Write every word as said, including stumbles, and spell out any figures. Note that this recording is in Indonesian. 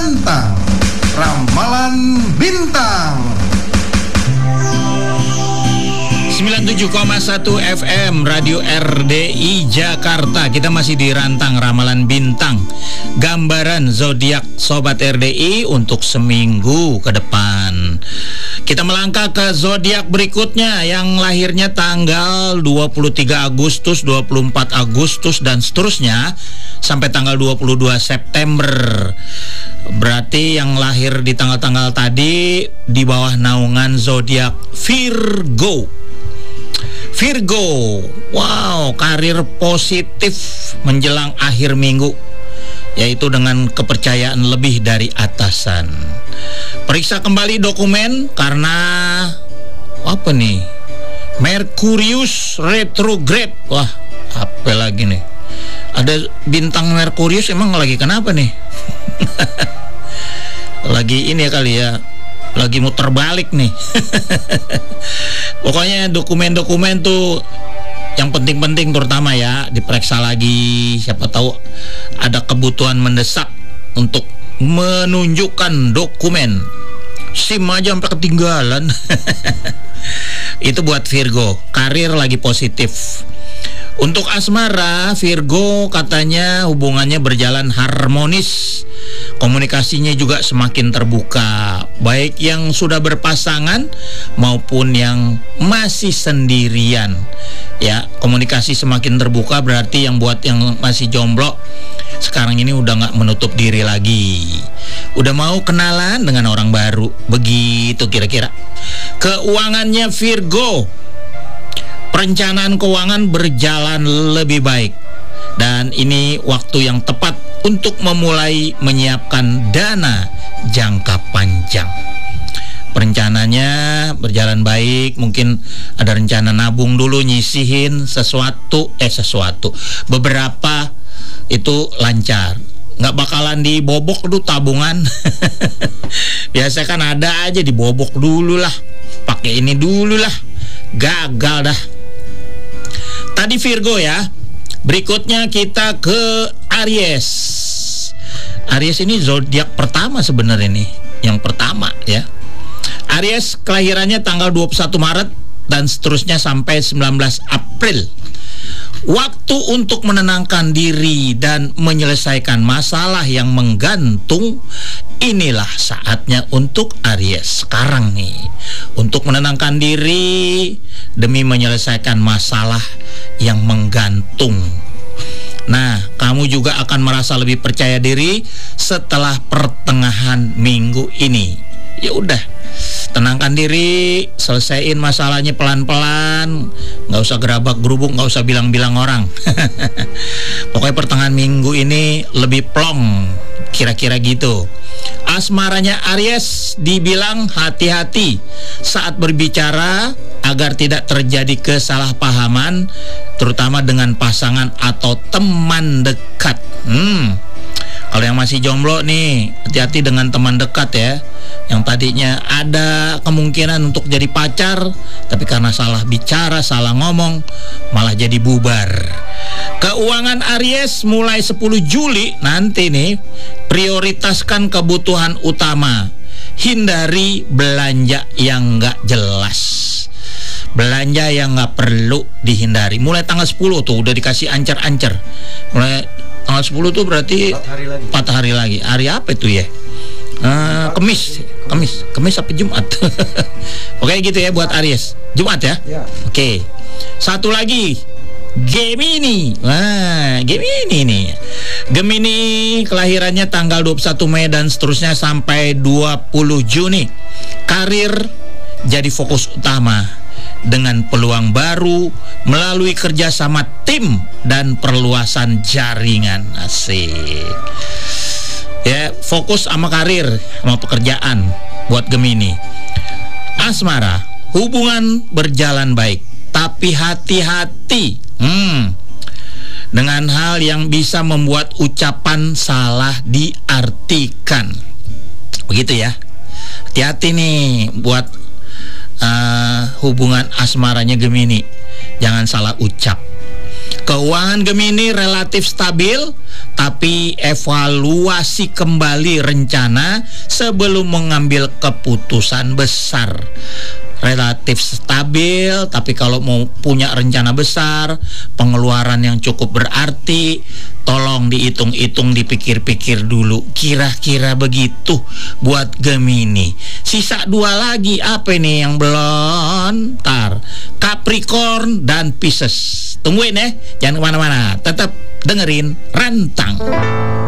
menantang Ramalan Bintang sembilan puluh tujuh koma satu F M Radio R D I Jakarta. Kita masih di rantang Ramalan Bintang, gambaran zodiak Sobat R D I untuk seminggu ke depan. Kita melangkah ke zodiak berikutnya yang lahirnya tanggal dua puluh tiga Agustus, dua puluh empat Agustus dan seterusnya sampai tanggal dua puluh dua September. Berarti yang lahir di tanggal-tanggal tadi di bawah naungan zodiak Virgo. Virgo, wow, karir positif menjelang akhir minggu, yaitu dengan kepercayaan lebih dari atasan. Periksa kembali dokumen karena apa nih? Merkurius retrograde. Wah, apa lagi nih? Ada bintang Merkurius, emang lagi kenapa nih? Lagi ini ya kali ya, lagi muter balik nih. Pokoknya dokumen-dokumen tuh yang penting-penting terutama ya diperiksa lagi. Siapa tahu ada kebutuhan mendesak untuk menunjukkan dokumen. SIM aja sampai ketinggalan. Itu buat Virgo, karir lagi positif. Untuk asmara, Virgo katanya hubungannya berjalan harmonis. Komunikasinya juga semakin terbuka, baik yang sudah berpasangan maupun yang masih sendirian. Ya, komunikasi semakin terbuka berarti yang buat yang masih jomblo sekarang ini udah gak menutup diri lagi, udah mau kenalan dengan orang baru. Begitu kira-kira. Keuangannya Virgo, perencanaan keuangan berjalan lebih baik. Dan ini waktu yang tepat untuk memulai menyiapkan dana jangka panjang. Perencanaannya berjalan baik, mungkin ada rencana nabung dulu, nyisihin sesuatu, eh sesuatu, beberapa itu lancar. Nggak bakalan dibobok dulu tabungan. Biasa kan ada aja dibobok dulu lah, pakai ini dulu lah, gagal dah. Tadi Virgo ya. Berikutnya kita ke Aries. Aries ini zodiak pertama sebenarnya nih, yang pertama ya. Aries kelahirannya tanggal dua puluh satu Maret dan seterusnya sampai sembilan belas April. Waktu untuk menenangkan diri dan menyelesaikan masalah yang menggantung, inilah saatnya untuk Aries sekarang nih, untuk menenangkan diri demi menyelesaikan masalah yang menggantung. Nah, kamu juga akan merasa lebih percaya diri setelah pertengahan minggu ini. Ya udah, tenangkan diri, selesaiin masalahnya pelan-pelan, nggak usah gerabak gerubuk, nggak usah bilang-bilang orang. Pokoknya pertengahan minggu ini lebih plong, kira-kira gitu. Asmaranya Aries dibilang hati-hati saat berbicara agar tidak terjadi kesalahpahaman, terutama dengan pasangan atau teman dekat. Hmm. Kalau yang masih jomblo nih, hati-hati dengan teman dekat ya. Yang tadinya ada kemungkinan untuk jadi pacar, tapi karena salah bicara, salah ngomong, malah jadi bubar. Keuangan Aries mulai sepuluh Juli nanti nih, prioritaskan kebutuhan utama. Hindari belanja yang gak jelas. Belanja yang gak perlu dihindari. Mulai tanggal sepuluh tuh udah dikasih ancer-ancer. Mulai tanggal sepuluh tuh berarti empat hari lagi. empat hari lagi. Hari apa itu ya? Uh, Kemis, Kemis, Kemis apa Jumat? Oke gitu ya buat Aries. Jumat ya? Ya. Oke. Satu lagi, Gemini. Wah, Gemini nih. Gemini kelahirannya tanggal dua puluh satu Mei dan seterusnya sampai dua puluh Juni. Karir jadi fokus utama dengan peluang baru melalui kerjasama tim dan perluasan jaringan. Asik. Ya, fokus sama karir, sama pekerjaan buat Gemini. Asmara, hubungan berjalan baik, tapi hati-hati hmm, dengan hal yang bisa membuat ucapan salah diartikan. Begitu ya. Hati-hati nih buat uh, hubungan asmaranya Gemini. Jangan salah ucap. Keuangan Gemini relatif stabil, tapi evaluasi kembali rencana sebelum mengambil keputusan besar. Relatif stabil, tapi kalau mau punya rencana besar, pengeluaran yang cukup berarti, tolong dihitung-hitung, dipikir-pikir dulu. Kira-kira begitu buat Gemini. Sisa dua lagi, apa ini yang belum? Ntar Capricorn dan Pisces. Tungguin ya, jangan kemana-mana, tetap dengerin Rantang.